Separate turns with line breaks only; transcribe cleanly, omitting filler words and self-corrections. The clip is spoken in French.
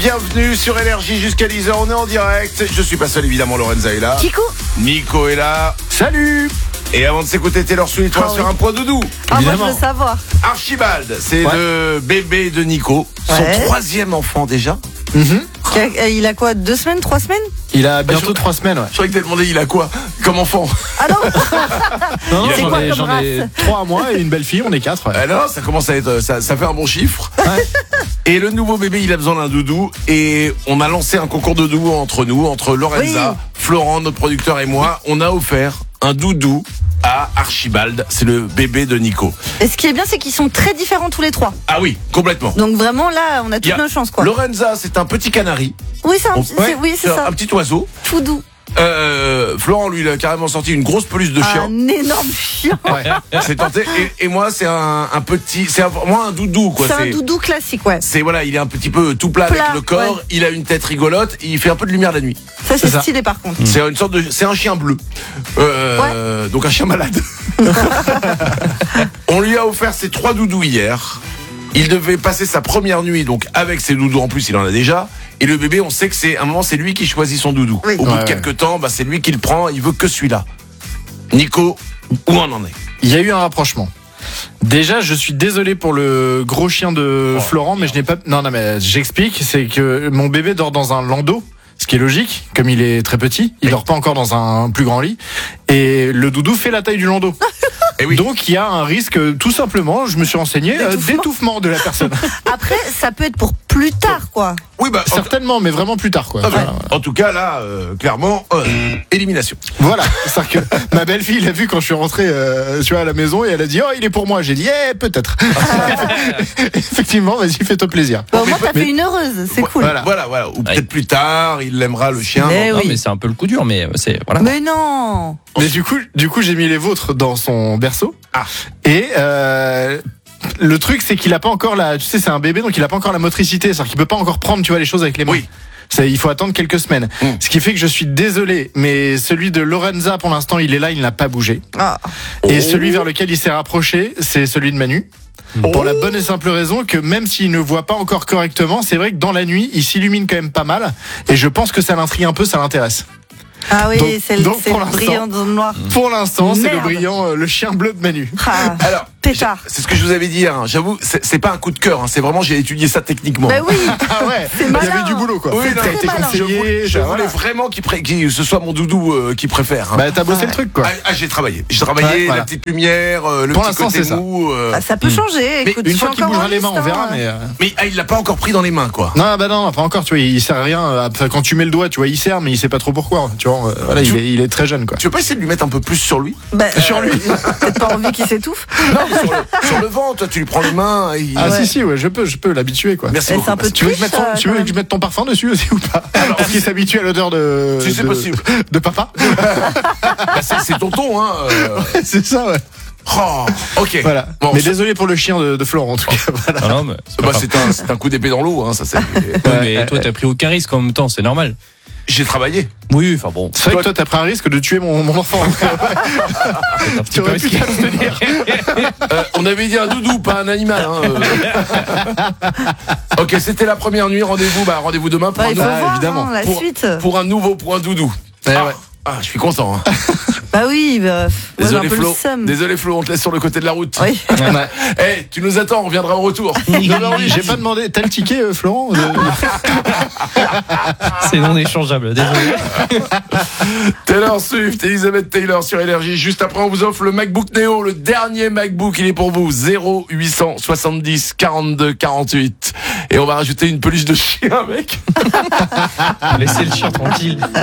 bienvenue sur Énergie jusqu'à 10h, on est en direct. Je suis pas seul évidemment, Lorenza est là.
Kikou.
Nico est là. Salut. Et avant de s'écouter Taylor Swift, on va sur un point doudou.
Ah, moi je veux savoir.
Archibald, c'est le bébé de Nico. Son troisième enfant déjà.
Il a quoi, 2 semaines, 3 semaines?
Il a bientôt 3 semaines, ouais.
Je croyais que t'as demandé il a quoi comme enfant.
Ah non.
Non,
C'est quoi comme
j'en ai 3 à moi et une belle fille, on est 4. Ouais.
Alors ça commence à être, ça fait un bon chiffre.
Ouais.
Et le nouveau bébé, il a besoin d'un doudou. Et on a lancé un concours de doudou entre nous, entre Lorenza, Florent, notre producteur et moi. On a offert un doudou à Archibald, c'est le bébé de Nico.
Et ce qui est bien, c'est qu'ils sont très différents tous les 3.
Ah oui, complètement.
Donc vraiment là, on a toutes nos chances, quoi.
Lorenza, c'est un petit canari.
Oui, c'est ça.
Un petit oiseau.
Tout doux.
Florent, lui, il a carrément sorti une grosse peluche de chien.
Un énorme chien.
C'est tenté. Et moi, c'est un petit, moi un doudou, quoi.
C'est un doudou classique, ouais.
C'est voilà, il est un petit peu tout plat avec le corps.
Ouais.
Il a une tête rigolote. Il fait un peu de lumière la nuit.
Ça, c'est stylé par contre.
C'est une sorte de, c'est un chien bleu. Donc un chien malade. On lui a offert ses 3 doudous hier. Il devait passer sa première nuit, donc avec ses doudous en plus, il en a déjà. Et le bébé, on sait que c'est un moment, c'est lui qui choisit son doudou.
Oui.
Au bout de quelques temps, c'est lui qui le prend. Il veut que celui-là. Nico, où on en est?
Il y a eu un rapprochement. Déjà, je suis désolé pour le gros chien de Florent, mais je n'ai pas. Non, mais j'explique. C'est que mon bébé dort dans un landau. Ce qui est logique, comme il est très petit, il dort pas encore dans un plus grand lit, et le doudou fait la taille du landau.
Et oui.
Donc il y a un risque, tout simplement, je me suis renseigné, d'étouffement de la personne.
Après, ça peut être pour plus tard, quoi.
Oui,
certainement, mais vraiment plus tard, quoi.
En tout cas, là, clairement, élimination.
Voilà, c'est-à-dire que ma belle-fille l'a vu quand je suis rentré à la maison, et elle a dit il est pour moi. J'ai dit peut-être. Effectivement, vas-y, fais-toi plaisir.
Bon, moi, t'as fait une heureuse, c'est cool.
Voilà. Ou peut-être plus tard, il l'aimera le chien.
Non, mais c'est un peu le coup dur, mais c'est voilà.
Mais non.
Mais du coup, j'ai mis les vôtres dans son berceau.
Ah.
Et le truc, c'est qu'il a pas encore c'est un bébé, donc il a pas encore la motricité, c'est-à-dire qu'il peut pas encore prendre, les choses avec les mains.
Oui.
Il faut attendre quelques semaines. Ce qui fait que je suis désolé, mais celui de Lorenza, pour l'instant, il est là, il n'a pas bougé.
Ah.
Et celui vers lequel il s'est rapproché, c'est celui de Manu. Pour la bonne et simple raison que même s'il ne voit pas encore correctement, c'est vrai que dans la nuit, il s'illumine quand même pas mal. Et je pense que ça l'intrigue un peu, ça l'intéresse.
Ah oui, c'est le
pour
brillant dans le noir.
Pour l'instant, c'est le brillant, le chien bleu de Manu.
Alors,
pétard.
c'est ce que je vous avais dit hier. J'avoue, c'est pas un coup de cœur. C'est vraiment, j'ai étudié ça techniquement.
Bah oui.
Ah ouais.
C'est
Il y
malin.
avait du boulot, quoi.
Oui,
C'est très malin.
Je voulais vraiment que ce soit mon doudou qui préfère.
Bah t'as bossé le truc, quoi.
J'ai travaillé. La petite lumière, le
pour
petit
l'instant,
côté
c'est
mou.
Ça peut changer. Écoute,
Une fois qu'il bougera les mains, on verra.
Mais il l'a pas encore pris dans les mains, quoi.
Non, non, pas encore. Tu vois, il sert à rien. Quand tu mets le doigt, tu vois, il sert, mais il sait pas trop pourquoi. Tu vois, voilà, il est très jeune, quoi.
Tu veux pas essayer de lui mettre un peu plus sur lui?
Sur lui.
Peut-être pas envie qu'il s'étouffe.
Non, sur le vent, toi, tu lui prends les mains.
Si, ouais, je peux l'habituer, quoi.
Merci beaucoup.
C'est un peu
Tu veux que je mette ton parfum dessus aussi ou pas? Parce qu'il s'habitue à l'odeur de.
Si c'est possible.
De papa.
C'est tonton, hein.
C'est ça, ouais.
Oh, ok.
Voilà.
Bon,
mais désolé pour le chien de Florent, en tout cas. Voilà.
Non, mais
c'est un coup d'épée dans l'eau, hein, ça c'est.
mais toi, t'as pris aucun risque en même temps, c'est normal.
J'ai travaillé.
Oui, enfin bon.
C'est vrai que toi, t'as pris un risque de tuer mon enfant. Tu aurais pu t'abstenir.
On avait dit un doudou, pas un animal. Ok, c'était la première nuit. Rendez-vous demain pour
évidemment. La suite.
Pour un nouveau point doudou. Je suis content. Hein.
Bah oui,
désolé Flo. Désolé Flo, on te laisse sur le côté de la route.
Oui.
Tu nous attends, on reviendra au retour.
Non, j'ai pas demandé. T'as le ticket, Florent?
C'est non échangeable, désolé.
Taylor Swift, Elizabeth Taylor sur Énergie. Juste après, on vous offre le MacBook Neo, le dernier MacBook, il est pour vous. 0870 42 48. Et on va rajouter une peluche de chien, mec.
Laissez le chien tranquille.